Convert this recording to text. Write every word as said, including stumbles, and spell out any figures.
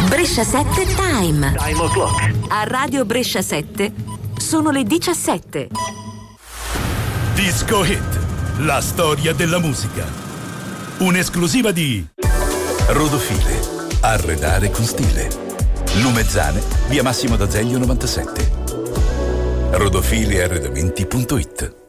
Brescia sette Time. Time o'clock. A Radio Brescia sette sono le diciassette. Disco Hit, la storia della musica. Un'esclusiva di Rodofile, arredare con stile. Lumezzane, via Massimo d'Azeglio novantasette. rodofile arredamenti punto it.